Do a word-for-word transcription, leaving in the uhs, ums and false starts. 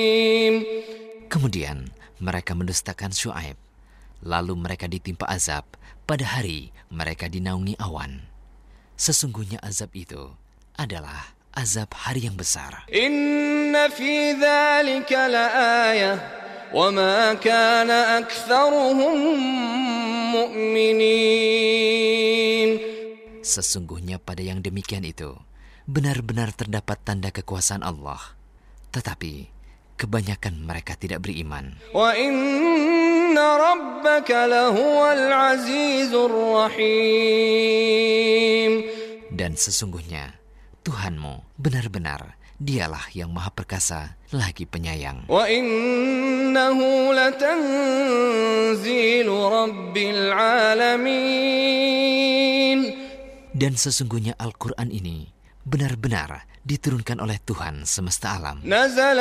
Kemudian mereka mendustakan Syuaib. Lalu mereka ditimpa azab pada hari mereka dinaungi awan. Sesungguhnya azab itu adalah azab hari yang besar. Inna fi dzalika laayah wa ma kana aktsaruhum mu'minin. Sesungguhnya pada yang demikian itu benar-benar terdapat tanda kekuasaan Allah, tetapi kebanyakan mereka tidak beriman. Wa inna rabbaka lahuwal azizur rahim. Dan sesungguhnya Tuhanmu benar-benar dialah yang maha perkasa lagi penyayang. Wa innahu latanzilu rabbil alamin. Dan sesungguhnya Al-Quran ini benar-benar diturunkan oleh Tuhan semesta alam.